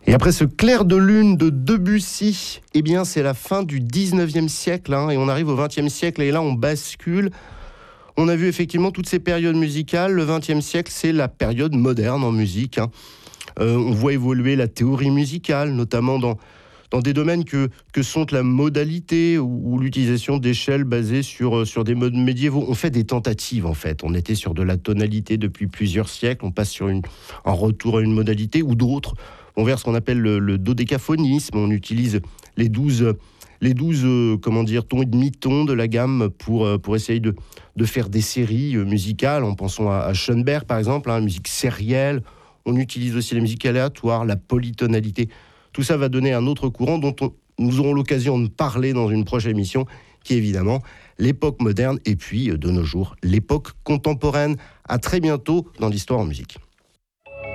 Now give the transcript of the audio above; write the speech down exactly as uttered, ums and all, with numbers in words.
Et après ce clair de lune de Debussy, eh bien c'est la fin du dix-neuvième siècle, hein, et on arrive au vingtième siècle, et là on bascule. On a vu effectivement toutes ces périodes musicales. Le vingtième siècle, c'est la période moderne en musique, hein. Euh, on voit évoluer la théorie musicale, notamment dans, dans des domaines que, que sont la modalité ou, ou l'utilisation d'échelles basées sur, sur des modes médiévaux. On fait des tentatives, en fait. On était sur de la tonalité depuis plusieurs siècles. On passe sur une, un retour à une modalité ou d'autres. On verra ce qu'on appelle le, le dodécaphonisme. On utilise les douze... les douze euh, comment dire, tons et demi-tons de la gamme pour, euh, pour essayer de, de faire des séries euh, musicales, en pensant à, à Schoenberg par exemple, hein, musique sérielle. On utilise aussi la musique aléatoire, la polytonalité. Tout ça va donner un autre courant dont on, nous aurons l'occasion de parler dans une prochaine émission, qui est évidemment l'époque moderne et puis, de nos jours, l'époque contemporaine. À très bientôt dans l'Histoire en musique.